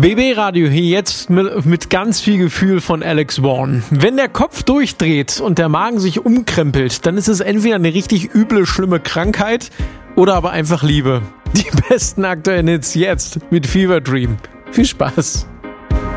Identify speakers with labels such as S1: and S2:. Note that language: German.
S1: BB Radio hier jetzt mit ganz viel Gefühl von Alex Vaughn. Wenn der Kopf durchdreht und der Magen sich umkrempelt, dann ist es entweder eine richtig üble, schlimme Krankheit oder aber einfach Liebe. Die besten aktuellen Hits jetzt mit Fever Dream. Viel Spaß.